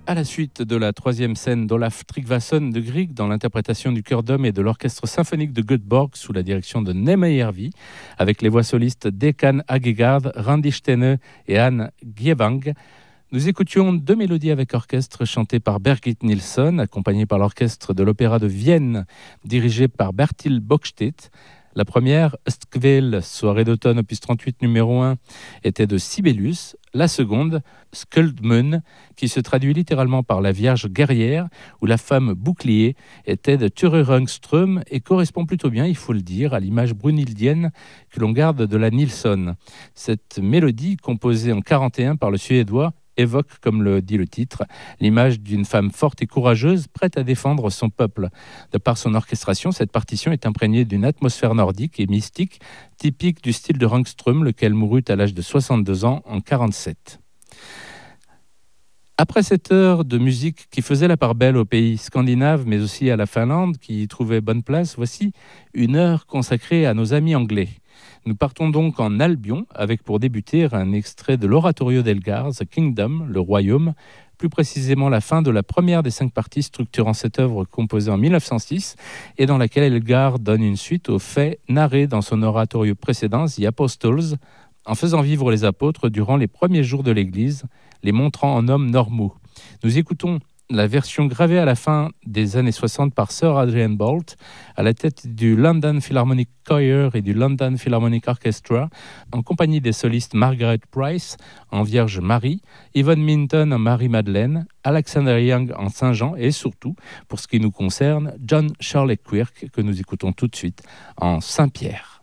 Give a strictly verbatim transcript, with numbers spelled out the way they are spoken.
À la suite de la troisième scène d'Olaf Tryggvason de Grieg dans l'interprétation du chœur d'homme et de l'orchestre symphonique de Göteborg sous la direction de Nejmeyervi, avec les voix solistes Dekan Agegard, Randy Stene et Anne Gievang, nous écoutions deux mélodies avec orchestre chantées par Birgit Nilsson, accompagnées par l'orchestre de l'Opéra de Vienne, dirigé par Bertil Böckstedt. La première, Östkväll, soirée d'automne opus trente-huit numéro un, était de Sibelius. La seconde, Skuldmön, qui se traduit littéralement par la Vierge guerrière ou la femme bouclier, était de Ture Rönnström et correspond plutôt bien, il faut le dire, à l'image brunhildienne que l'on garde de la Nilsson. Cette mélodie, composée en quarante et un par le Suédois, évoque, comme le dit le titre, l'image d'une femme forte et courageuse, prête à défendre son peuple. De par son orchestration, cette partition est imprégnée d'une atmosphère nordique et mystique, typique du style de Rönnström, lequel mourut à l'âge de soixante-deux ans en quarante-sept. Après cette heure de musique qui faisait la part belle aux pays scandinaves, mais aussi à la Finlande, qui y trouvait bonne place, voici une heure consacrée à nos amis anglais. Nous partons donc en Albion, avec pour débuter un extrait de l'oratorio d'Elgar, The Kingdom, le royaume, plus précisément la fin de la première des cinq parties structurant cette œuvre composée en mille neuf cent six et dans laquelle Elgar donne une suite aux faits narrés dans son oratorio précédent, The Apostles, en faisant vivre les apôtres durant les premiers jours de l'Église, les montrant en hommes normaux. Nous écoutons la version gravée à la fin des années soixante par Sir Adrian Boult, à la tête du London Philharmonic Choir et du London Philharmonic Orchestra, en compagnie des solistes Margaret Price en Vierge Marie, Yvonne Minton en Marie-Madeleine, Alexander Young en Saint-Jean et surtout, pour ce qui nous concerne, John Shirley Quirk, que nous écoutons tout de suite en Saint-Pierre.